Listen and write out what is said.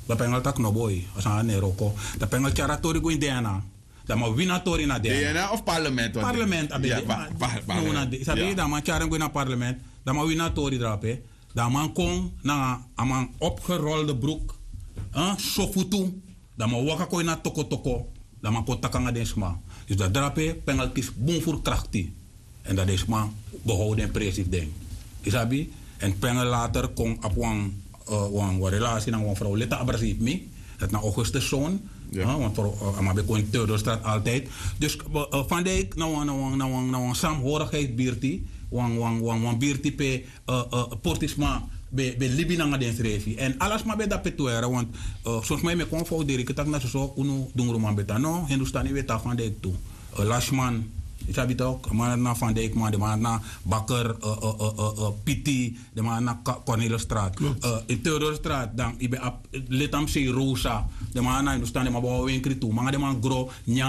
Da pengal tak no boy. Asa neroko. Da pengal charatori go indiana. Da ma winatori na DNA of parlement? Parlement abede. Parlement. Sabi da ma charan go na parlement. Da ma winatori drape. Da man kon na amang opgerolde broek. Sofutu. Da ma waka ko na toko. Da ma ko takanga desma. Dus dat drape pengal kis boom voor krachti. En dat is maar behouden president. Isabi? En pengal later kon op een relatie met een vrouw leta abrasief mee. Dat na Augustus zoon. Want maar we kon Theodorstraat altijd. Dus van Dijk nou een saamhorigheid bierti. Wan bierti pe portisma be libi na den refi. En alles maar bij dat petuera. Want soms mij me kon voor direct tak na zo unu dungruman beta. No, Hindustani weta van Dijk toe. Lashman. Ik heb het ook, maar na Van Dijk, maar na Bakker, Piti, maar na Cornelisstraat. In Theodorstraat, dan ik ben lid aan Rosa, maar na Hindustani, maar we hebben een kritu, maar de man gro,